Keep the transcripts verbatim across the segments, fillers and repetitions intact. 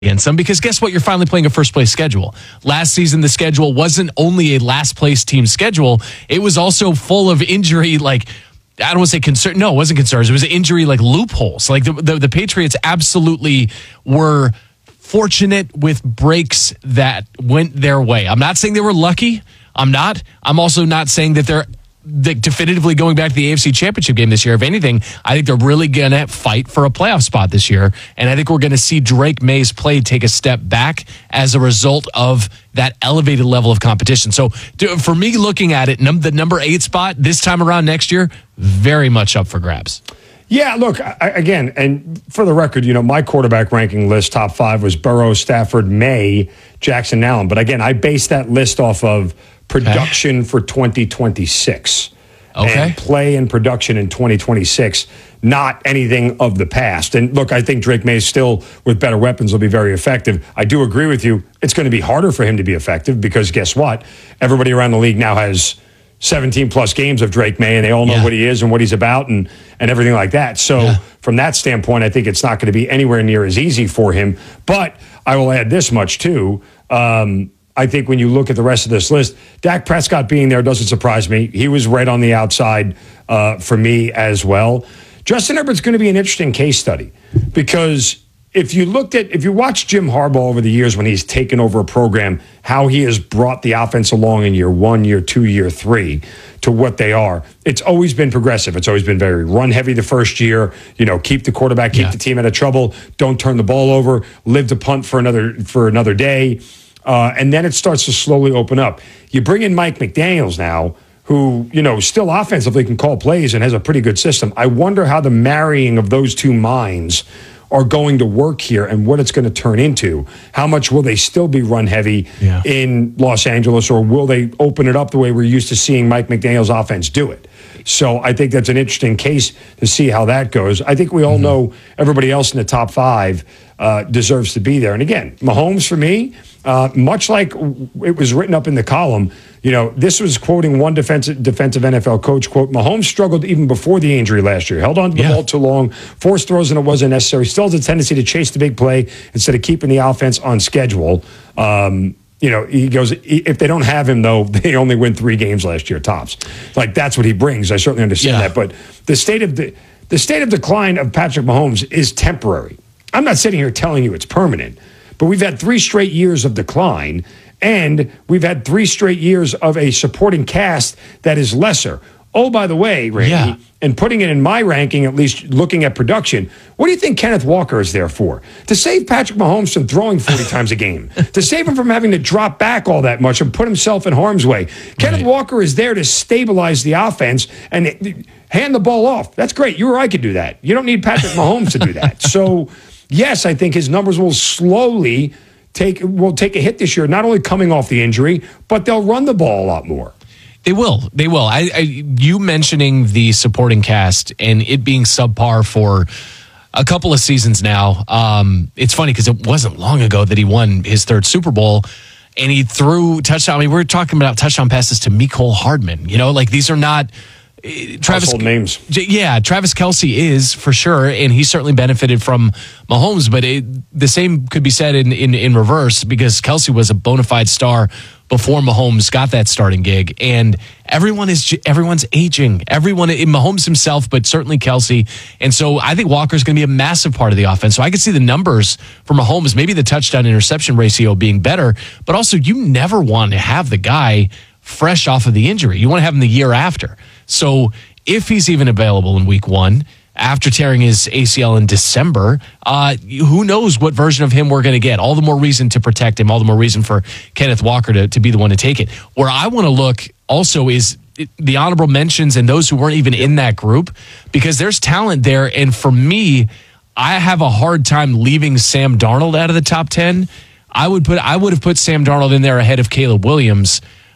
against them, because guess what? You're finally playing a first place schedule. Last season, the schedule wasn't only a last place team schedule, it was also full of injury, like, I don't want to say concern. No, it wasn't concerns. It was injury like loopholes. Like the, the, the Patriots absolutely were fortunate with breaks that went their way. I'm not saying they were lucky. I'm not. I'm also not saying that they're They definitively going back to the A F C Championship game this year. If anything, I think they're really going to fight for a playoff spot this year. And I think we're going to see Drake May's play take a step back as a result of that elevated level of competition. So for me, looking at it, num- the number eight spot this time around next year, very much up for grabs. Yeah, look, I, again, and for the record, you know, my quarterback ranking list, top five, was Burrow, Stafford, May, Jackson, Allen. But again, I based that list off of production okay. for twenty twenty-six. Okay. And play and production in twenty twenty-six, not anything of the past. And look, I think Drake May still, with better weapons, will be very effective. I do agree with you. It's going to be harder for him to be effective because guess what? Everybody around the league now has seventeen plus games of Drake May, and they all know yeah. what he is and what he's about and, and everything like that. So yeah. from that standpoint, I think it's not going to be anywhere near as easy for him. But I will add this much too. Um, I think when you look at the rest of this list, Dak Prescott being there doesn't surprise me. He was right on the outside uh, for me as well. Justin Herbert's going to be an interesting case study because if you looked at, if you watched Jim Harbaugh over the years when he's taken over a program, how he has brought the offense along in year one, year two, year three to what they are, it's always been progressive. It's always been very run heavy the first year, you know, keep the quarterback, keep yeah. the team out of trouble, don't turn the ball over, live to punt for another, for another day. Uh, and then it starts to slowly open up. You bring in Mike McDaniels now, who, you know, still offensively can call plays and has a pretty good system. I wonder how the marrying of those two minds are going to work here and what it's going to turn into. How much will they still be run heavy yeah. in Los Angeles, or will they open it up the way we're used to seeing Mike McDaniel's offense do it? So I think that's an interesting case to see how that goes. I think we all mm-hmm. know everybody else in the top five uh, deserves to be there. And again, Mahomes for me, uh, much like it was written up in the column, you know, this was quoting one defensive defensive N F L coach, quote, Mahomes struggled even before the injury last year. Held on to the yeah. ball too long, forced throws when it wasn't necessary, still has a tendency to chase the big play instead of keeping the offense on schedule. Um, you know, he goes, if they don't have him, though, they only win three games last year, tops. Like, that's what he brings. I certainly understand yeah. that. But the state of the, the state of decline of Patrick Mahomes is temporary. I'm not sitting here telling you it's permanent, but we've had three straight years of decline, and we've had three straight years of a supporting cast that is lesser. Oh, by the way, Randy, yeah. and putting it in my ranking, at least looking at production, what do you think Kenneth Walker is there for? To save Patrick Mahomes from throwing forty times a game, to save him from having to drop back all that much and put himself in harm's way. Kenneth right. Walker is there to stabilize the offense and hand the ball off. That's great. You or I could do that. You don't need Patrick Mahomes to do that. So, yes, I think his numbers will slowly take will take a hit this year, not only coming off the injury, but they'll run the ball a lot more. They will. They will. I, I, you mentioning the supporting cast and it being subpar for a couple of seasons now. Um, it's funny because it wasn't long ago that he won his third Super Bowl and he threw touchdown. I mean, we're talking about touchdown passes to Mecole Hardman. You know, like these are not uh, Travis household names. Yeah, Travis Kelce is for sure, and he certainly benefited from Mahomes. But it, the same could be said in, in in reverse because Kelce was a bona fide star before Mahomes got that starting gig, and everyone is everyone's aging. Everyone, in Mahomes himself, but certainly Kelce, and so I think Walker's going to be a massive part of the offense. So I can see the numbers for Mahomes, maybe the touchdown interception ratio being better, but also you never want to have the guy fresh off of the injury. You want to have him the year after. So if he's even available in week one, after tearing his A C L in December, uh, who knows what version of him we're going to get. All the more reason to protect him, all the more reason for Kenneth Walker to, to be the one to take it. Where I want to look also is the honorable mentions and those who weren't even in that group, because there's talent there. And for me, I have a hard time leaving Sam Darnold out of the top ten. I would put I would have put Sam Darnold in there ahead of Caleb Williams.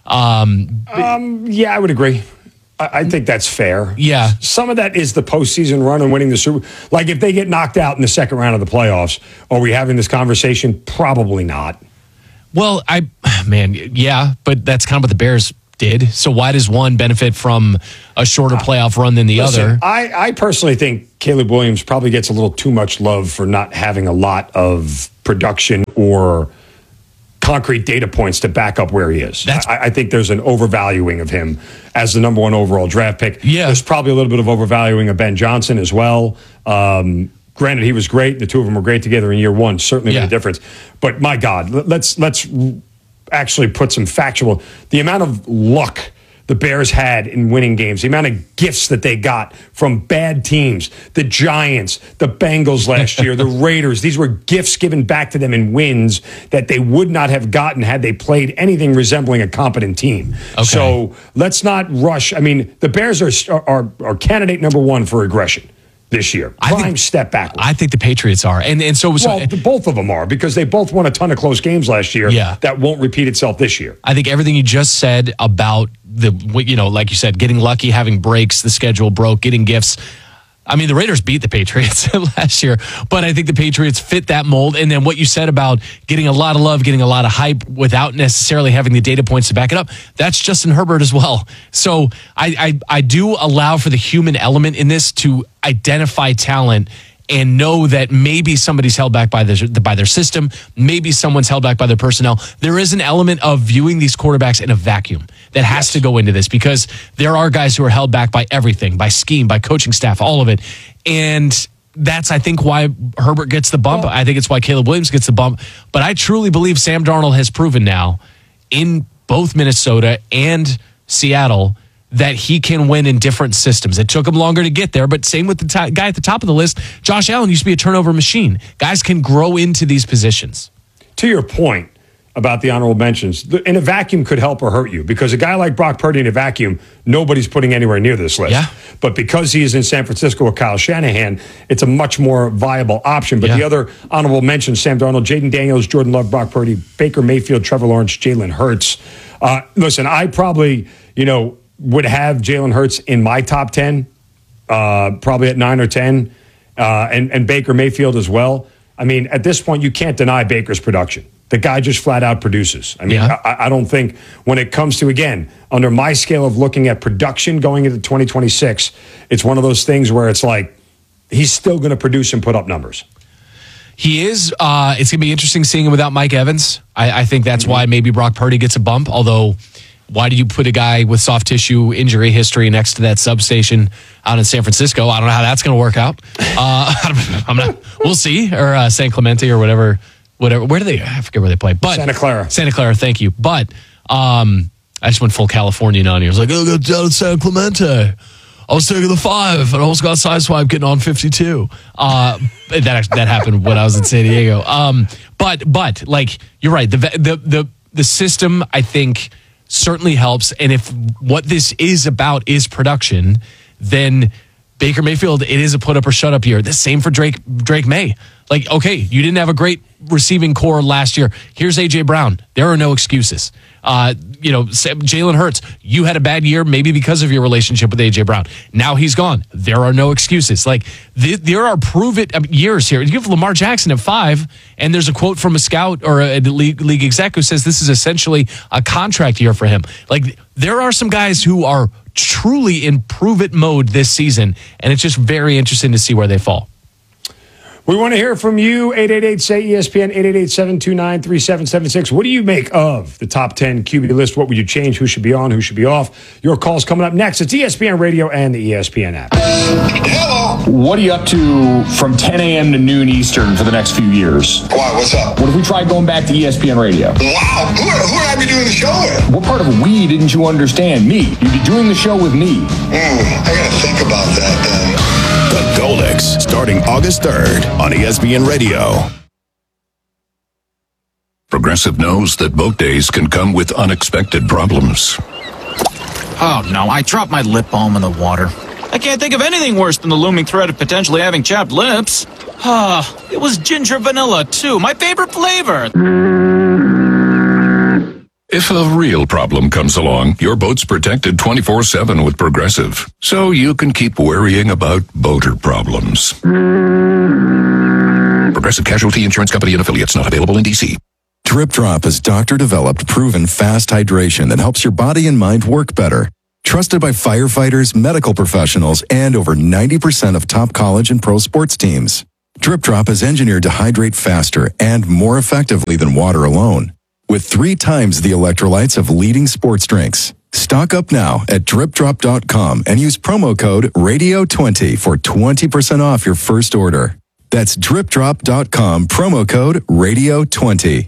Um, um, yeah, I would agree. I think that's fair. Yeah. Some of that is the postseason run and winning the Super. Like if they get knocked out in the second round of the playoffs, are we having this conversation? Probably not. Well, I, man, yeah, but that's kind of what the Bears did. So why does one benefit from a shorter playoff run than the Listen, other? I, I personally think Caleb Williams probably gets a little too much love for not having a lot of production or concrete data points to back up where he is. I, I think there's an overvaluing of him as the number one overall draft pick. Yeah. There's probably a little bit of overvaluing of Ben Johnson as well. Um, granted, he was great. The two of them were great together in year one. Certainly Yeah. made a difference. But my God, let's let's actually put some factual. The amount of luck the Bears had in winning games, the amount of gifts that they got from bad teams, the Giants, the Bengals last year, the Raiders. These were gifts given back to them in wins that they would not have gotten had they played anything resembling a competent team. Okay. So let's not rush. I mean, the Bears are are, are candidate number one for regression this year. Prime I think, step backwards. I think the Patriots are. And and so, so Well, the- both of them are because they both won a ton of close games last year. Yeah. That won't repeat itself this year. I think everything you just said about the, you know, like you said, getting lucky, having breaks, the schedule broke, getting gifts. I mean, the Raiders beat the Patriots last year, but I think the Patriots fit that mold. And then what you said about getting a lot of love, getting a lot of hype without necessarily having the data points to back it up, that's Justin Herbert as well. So I, I, I do allow for the human element in this to identify talent and know that maybe somebody's held back by their, by their system. Maybe someone's held back by their personnel. There is an element of viewing these quarterbacks in a vacuum that has yes. to go into this because there are guys who are held back by everything, by scheme, by coaching staff, all of it. And that's, I think, why Herbert gets the bump. Well, I think it's why Caleb Williams gets the bump. But I truly believe Sam Darnold has proven now in both Minnesota and Seattle that he can win in different systems. It took him longer to get there, but same with the t- guy at the top of the list. Josh Allen used to be a turnover machine. Guys can grow into these positions. To your point about the honorable mentions, in a vacuum could help or hurt you because a guy like Brock Purdy in a vacuum, nobody's putting anywhere near this list. Yeah. But because he is in San Francisco with Kyle Shanahan, it's a much more viable option. But yeah. the other honorable mentions, Sam Darnold, Jaden Daniels, Jordan Love, Brock Purdy, Baker Mayfield, Trevor Lawrence, Jalen Hurts. Uh, listen, I probably, you know, would have Jalen Hurts in my top ten, uh, probably at nine or ten, uh, and, and Baker Mayfield as well. I mean, at this point, you can't deny Baker's production. The guy just flat out produces. I mean, yeah. I, I don't think when it comes to, again, under my scale of looking at production going into twenty twenty-six, it's one of those things where it's like he's still going to produce and put up numbers. He is. Uh, it's going to be interesting seeing him without Mike Evans. I, I think that's mm-hmm. why maybe Brock Purdy gets a bump, although why do you put a guy with soft tissue injury history next to that substation out in San Francisco? I don't know how that's going to work out. Uh, I'm not. We'll see. Or uh, San Clemente or whatever. Whatever. Where do they? I forget where they play. But Santa Clara. Santa Clara. Thank you. But um, I just went full Californian on here. I was like, oh, go down to San Clemente. I was taking the five, and I almost got sideswiped getting on fifty-two. Uh, that that happened when I was in San Diego. Um, but but like you're right. The the the the system, I think, certainly helps. And if what this is about is production, then Baker Mayfield, it is a put up or shut up year. The same for Drake Drake May. Like, okay, you didn't have a great receiving core last year. Here's A J Brown. There are no excuses. Uh, you know, Jalen Hurts, you had a bad year maybe because of your relationship with A J Brown. Now he's gone. There are no excuses. Like, th- there are prove-it years here. You give Lamar Jackson at five, and there's a quote from a scout or a league, league exec who says this is essentially a contract year for him. Like, there are some guys who are truly in prove-it mode this season, and it's just very interesting to see where they fall. We want to hear from you, eight eight eight, S A Y, E S P N, eight eight eight, seven two nine, three seven seven six. What do you make of the top ten Q B list? What would you change? Who should be on? Who should be off? Your call's coming up next. It's E S P N Radio and the E S P N app. Hello. What are you up to from ten a.m. to noon Eastern for the next few years? Why, what's up? What if we tried going back to E S P N Radio? Wow. Who, who would I be doing the show with? What part of we didn't you understand? Me. You'd be doing the show with me. Mm, I got to think about that then. The Golix, starting August third on E S P N Radio. Progressive knows that boat days can come with unexpected problems. Oh, no, I dropped my lip balm in the water. I can't think of anything worse than the looming threat of potentially having chapped lips. Ah, it was ginger vanilla, too, my favorite flavor. If a real problem comes along, your boat's protected twenty-four seven with Progressive, so you can keep worrying about boater problems. Progressive Casualty Insurance Company and affiliates, not available in D C. To Drip Drop is doctor-developed, proven fast hydration that helps your body and mind work better. Trusted by firefighters, medical professionals, and over ninety percent of top college and pro sports teams. Drip Drop is engineered to hydrate faster and more effectively than water alone, with three times the electrolytes of leading sports drinks. Stock up now at drip drop dot com and use promo code radio twenty for twenty percent off your first order. That's drip drop dot com, promo code radio twenty.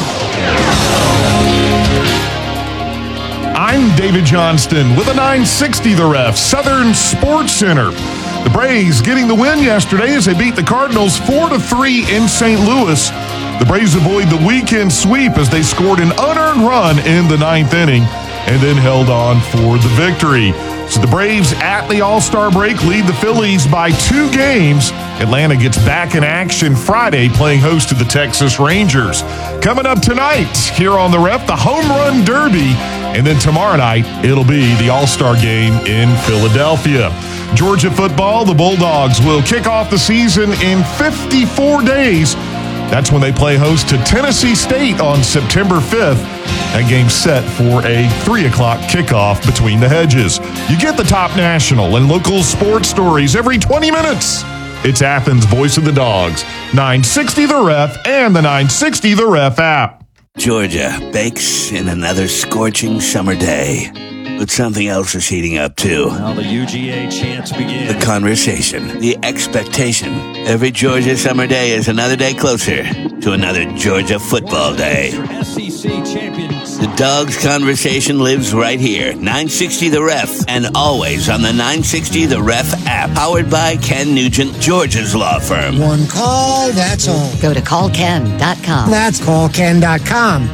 I'm David Johnston with a nine sixty The Ref, Southern Sports Center. The Braves getting the win yesterday as they beat the Cardinals four to three in Saint Louis. The Braves avoid the weekend sweep as they scored an unearned run in the ninth inning and then held on for the victory. So the Braves at the All-Star break lead the Phillies by two games. Atlanta gets back in action Friday playing host to the Texas Rangers. Coming up tonight here on The Ref, the Home Run Derby. And then tomorrow night, it'll be the All-Star game in Philadelphia. Georgia football, the Bulldogs will kick off the season in fifty-four days. That's when they play host to Tennessee State on September fifth. That game's set for a three o'clock kickoff between the hedges. You get the top national and local sports stories every twenty minutes. It's Athens' Voice of the Dogs, nine sixty The Ref, and the nine sixty The Ref app. Georgia bakes in another scorching summer day. But something else is heating up, too. Now the U G A chants begin. The conversation, the expectation. Every Georgia summer day is another day closer to another Georgia football day. S E C champions. The Dogs conversation lives right here. nine sixty The Ref, and always on the nine sixty The Ref app. Powered by Ken Nugent, Georgia's law firm. One call, that's all. Go to call ken dot com. That's call ken dot com.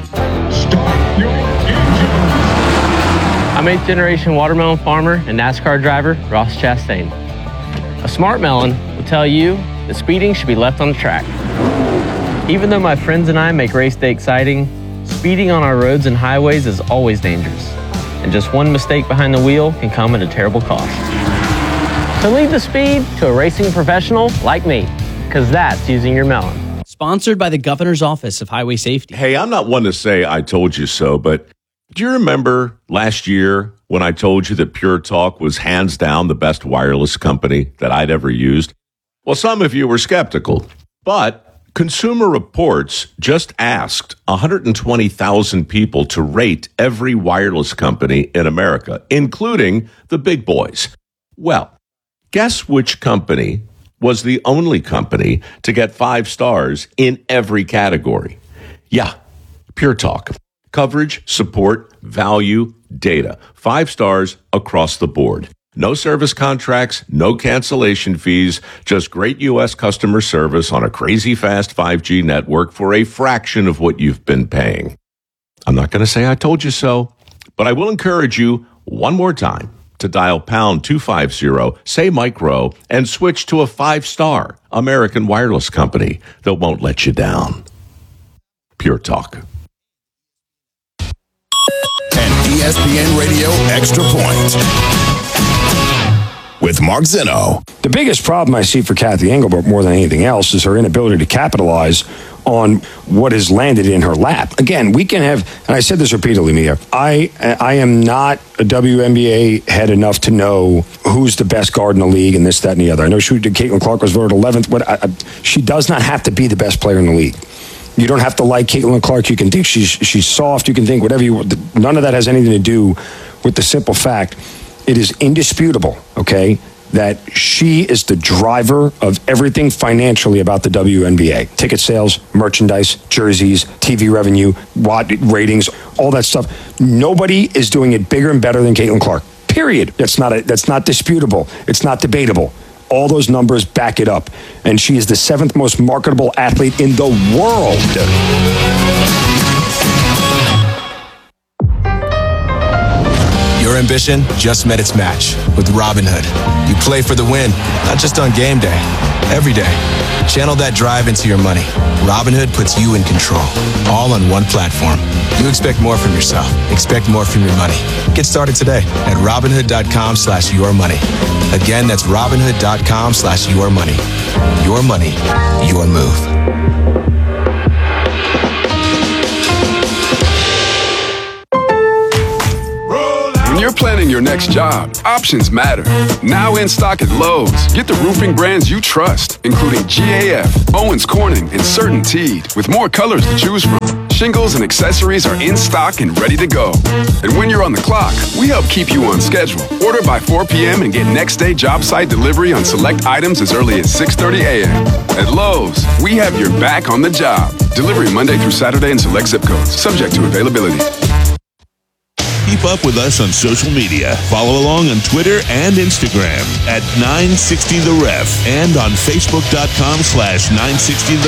I'm eighth generation watermelon farmer and NASCAR driver Ross Chastain. A smart melon will tell you that speeding should be left on the track. Even though my friends and I make race day exciting, speeding on our roads and highways is always dangerous. And just one mistake behind the wheel can come at a terrible cost. So leave the speed to a racing professional like me, because that's using your melon. Sponsored by the Governor's Office of Highway Safety. Hey, I'm not one to say I told you so, but do you remember last year when I told you that Pure Talk was hands down the best wireless company that I'd ever used? Well, some of you were skeptical, but Consumer Reports just asked one hundred twenty thousand people to rate every wireless company in America, including the big boys. Well, guess which company was the only company to get five stars in every category? Yeah, Pure Talk. Coverage, support, value, data. Five stars across the board. No service contracts, no cancellation fees, just great U S customer service on a crazy fast five G network for a fraction of what you've been paying. I'm not going to say I told you so, but I will encourage you one more time to dial pound two fifty, say Mike Rowe, and switch to a five-star American wireless company that won't let you down. Pure Talk. E S P N Radio Extra Point with Mark Zinno. The biggest problem I see for Kathy Engelbert more than anything else is her inability to capitalize on what has landed in her lap. Again, we can have, and I said this repeatedly, Mia, I I am not a W N B A head enough to know who's the best guard in the league and this, that, and the other. I know she, Caitlin Clark was voted eleventh, but I, I, she does not have to be the best player in the league. You don't have to like Caitlin Clark. You can think she's she's soft. You can think whatever you want. None of that has anything to do with the simple fact. It is indisputable, okay, that she is the driver of everything financially about the W N B A. Ticket sales, merchandise, jerseys, T V revenue, watt ratings, all that stuff. Nobody is doing it bigger and better than Caitlin Clark. Period. That's not a, that's not disputable. It's not debatable. All those numbers back it up. And she is the seventh most marketable athlete in the world. Your ambition just met its match with Robinhood. You play for the win, not just on game day, every day. Channel that drive into your money. Robinhood puts you in control, all on one platform. You expect more from yourself. Expect more from your money. Get started today at Robinhood.com slash your money. Again, that's Robinhood.com slash your money. Your money, your move. planning your next job, options matter. Now in stock at Lowe's, get the roofing brands you trust, including G A F, Owens Corning, and CertainTeed, with more colors to choose from. Shingles and accessories are in stock and ready to go. And when you're on the clock, we help keep you on schedule. Order by four p.m. and get next day job site delivery on select items as early as six thirty a.m. At Lowe's, we have your back on the job. Delivery Monday through Saturday in select zip codes, subject to availability. Keep up with us on social media. Follow along on Twitter and Instagram at nine sixty the ref and on Facebook.com slash 960 the